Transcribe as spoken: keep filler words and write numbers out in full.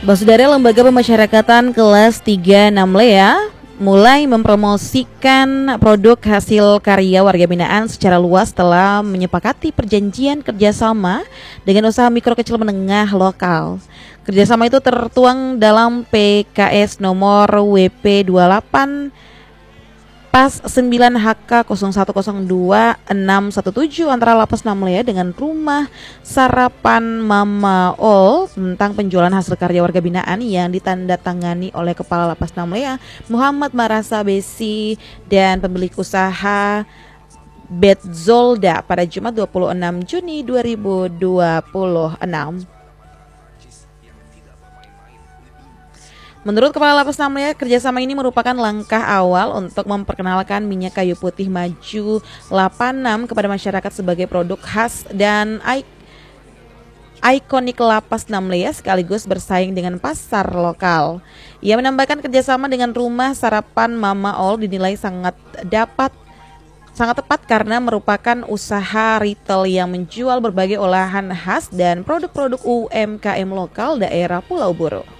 Basudara Lembaga Pemasyarakatan kelas tiga enam Lea mulai mempromosikan produk hasil karya warga binaan secara luas setelah menyepakati perjanjian kerjasama dengan usaha mikro kecil menengah lokal. Kerjasama itu tertuang dalam P K S nomor W P dua puluh delapan Pas sembilan H K nol satu nol dua enam satu tujuh antara Lapas enam Lea dengan Rumah Sarapan Mama Ol tentang penjualan hasil karya warga binaan yang ditandatangani oleh Kepala Lapas enam Lea Muhammad Marasa Besi dan pemilik usaha Betzolda pada Jumat dua puluh enam Juni dua ribu dua puluh enam. Menurut Kepala Lapas enam Lea, kerjasama ini merupakan langkah awal untuk memperkenalkan minyak kayu putih maju delapan enam kepada masyarakat sebagai produk khas dan ikonik Lapas enam Lea sekaligus bersaing dengan pasar lokal. Ia menambahkan kerjasama dengan Rumah Sarapan Mama Ol dinilai sangat dapat sangat tepat karena merupakan usaha retail yang menjual berbagai olahan khas dan produk-produk U M K M lokal daerah Pulau Buru.